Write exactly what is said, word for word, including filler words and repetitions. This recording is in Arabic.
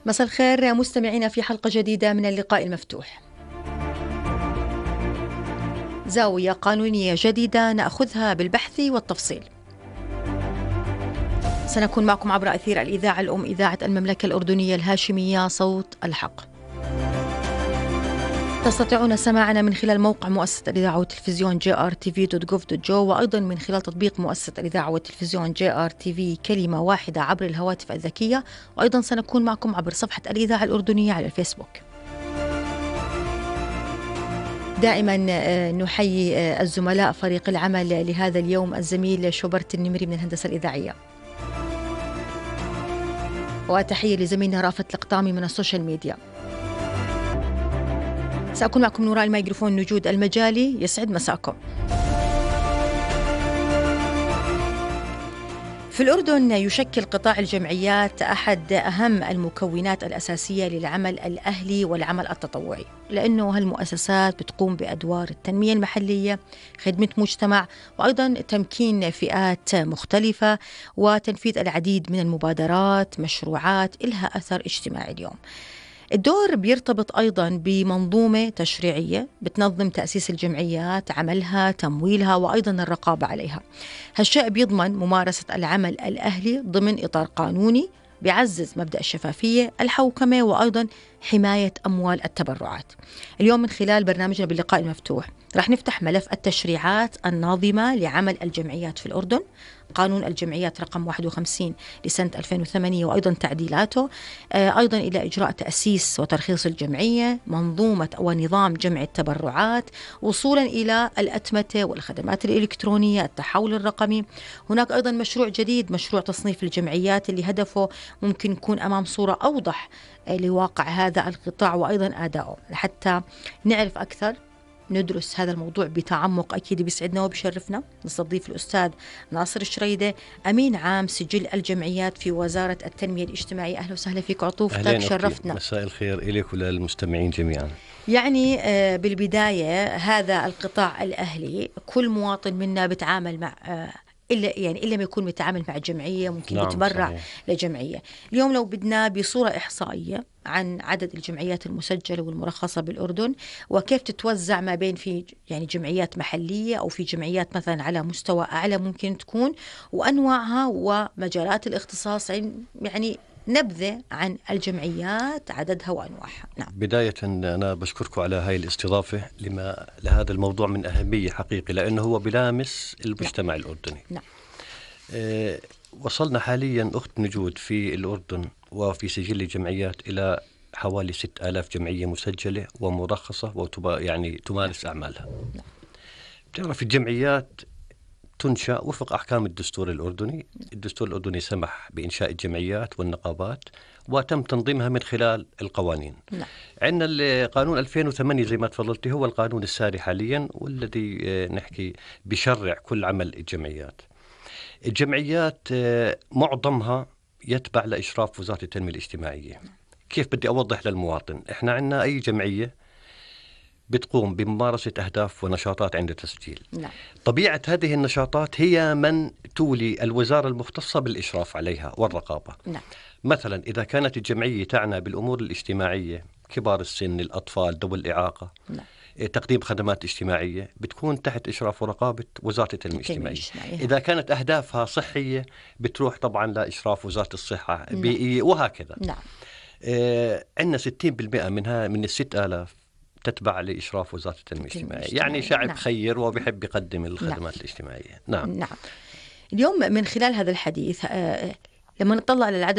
مساء الخير مستمعينا في حلقة جديدة من اللقاء المفتوح. زاوية قانونية جديدة نأخذها بالبحث والتفصيل. سنكون معكم عبر أثير الإذاعة الأم إذاعة المملكة الأردنية الهاشمية صوت الحق. تستطيعون سماعنا من خلال موقع مؤسسة الإذاعة والتلفزيون جي آر تي في دوت جوف دوت جو، وأيضا من خلال تطبيق مؤسسة الإذاعة والتلفزيون جي آر تي في كلمة واحدة عبر الهواتف الذكية، وأيضا سنكون معكم عبر صفحة الإذاعة الأردنية على الفيسبوك. دائما نحيي الزملاء فريق العمل لهذا اليوم، الزميل شوبرت النمري من الهندسة الإذاعية، وتحية لزميلنا رافت القطامي من السوشيال ميديا. سأكون معكم من وراء الميكروفون نجود المجالي. يسعد مساكم. في الأردن يشكل قطاع الجمعيات أحد أهم المكونات الأساسية للعمل الأهلي والعمل التطوعي، لأنه هالمؤسسات بتقوم بأدوار التنمية المحلية، خدمة مجتمع، وأيضا تمكين فئات مختلفة، وتنفيذ العديد من المبادرات مشروعات إلها أثر اجتماعي. اليوم الدور بيرتبط أيضاً بمنظومة تشريعية بتنظم تأسيس الجمعيات، عملها، تمويلها، وأيضاً الرقابة عليها. هالشيء بيضمن ممارسة العمل الأهلي ضمن إطار قانوني بيعزز مبدأ الشفافية، الحوكمة، وأيضاً حماية أموال التبرعات. اليوم من خلال برنامجنا باللقاء المفتوح رح نفتح ملف التشريعات الناظمة لعمل الجمعيات في الأردن، قانون الجمعيات رقم واحد وخمسين لسنة ألفين وثمانية وأيضا تعديلاته، أيضا إلى إجراء تأسيس وترخيص الجمعية، منظومة ونظام جمع التبرعات، وصولا إلى الأتمتة والخدمات الإلكترونية، التحول الرقمي. هناك أيضا مشروع جديد، مشروع تصنيف الجمعيات، اللي هدفه ممكن يكون أمام صورة أوضح لواقع هذا القطاع وأيضا أدائه. لحتى نعرف أكثر ندرس هذا الموضوع بتعمق، أكيد بيسعدنا وبيشرفنا نستضيف الأستاذ ناصر الشريدة، أمين عام سجل الجمعيات في وزارة التنمية الاجتماعية. أهلا وسهلا فيك عطوفتك، شرفتنا. مساء الخير إليك وللمستمعين جميعا. يعني بالبداية هذا القطاع الأهلي كل مواطن منا بتعامل مع إلا يعني إلا ما يكون متعامل مع جمعية، ممكن نعم يتبرع صحيح. لجمعية. اليوم لو بدنا بصورة إحصائية عن عدد الجمعيات المسجلة والمرخصة بالأردن، وكيف تتوزع ما بين في يعني جمعيات محلية أو في جمعيات مثلا على مستوى أعلى ممكن تكون، وأنواعها ومجالات الاختصاص، يعني نبذة عن الجمعيات، عددها وأنواعها. نعم. بداية أنا بشكركم على هاي الاستضافة لما لهذا الموضوع من أهمية حقيقي، لأنه هو بلامس المجتمع نعم. الأردني. نعم. أه وصلنا حاليا أخت نجود في الأردن وفي سجل الجمعيات إلى حوالي ستة آلاف جمعية مسجلة ومرخصة وتبا يعني تمارس نعم. أعمالها. نعم. بتعرف الجمعيات تنشأ وفق أحكام الدستور الأردني. الدستور الأردني سمح بإنشاء الجمعيات والنقابات وتم تنظيمها من خلال القوانين. نعم. عندنا قانون ألفين وثمانية زي ما تفضلتي هو القانون الساري حاليا، والذي نحكي بشرع كل عمل الجمعيات. الجمعيات معظمها يتبع لإشراف وزارة التنمية الاجتماعية. كيف بدي أوضح للمواطن؟ إحنا عندنا أي جمعية بتقوم بممارسة أهداف ونشاطات عند تسجيل. نعم. طبيعة هذه النشاطات هي من تولي الوزارة المختصة بالإشراف عليها والرقابة. نعم. مثلا إذا كانت الجمعية تعنى بالأمور الاجتماعية، كبار السن، الأطفال، ذوي الإعاقة، نعم. تقديم خدمات اجتماعية، بتكون تحت إشراف ورقابة وزارة التنمية الاجتماعية. إذا كانت أهدافها صحية بتروح طبعا لإشراف وزارة الصحة. نعم. بيئية وهكذا. نعم. آه عندنا ستين بالمئة منها من الستة آلاف تتبع لإشراف وزارة التنمية الاجتماعية، يعني شعب نعم. خير وبيحب يقدم الخدمات نعم. الاجتماعية. نعم. نعم. اليوم من خلال هذا الحديث آه لما نطلع على العدد